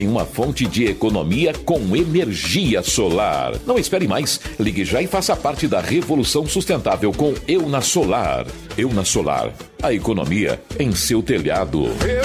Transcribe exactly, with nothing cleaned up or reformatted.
em uma fonte de economia com energia solar. Não espere mais. Ligue já e faça parte da revolução sustentável com Euna Solar. Euna Solar. A economia em seu telhado.